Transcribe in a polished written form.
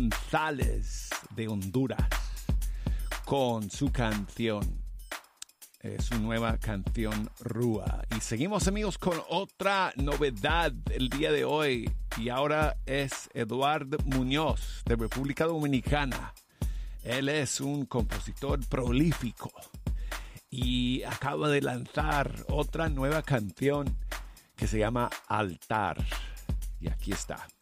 González de Honduras con su canción, su nueva canción Rúa. Y seguimos, amigos, con otra novedad el día de hoy. Y ahora es Eduardo Muñoz de República Dominicana. Él es un compositor prolífico y acaba de lanzar otra nueva canción que se llama Altar. Y aquí está.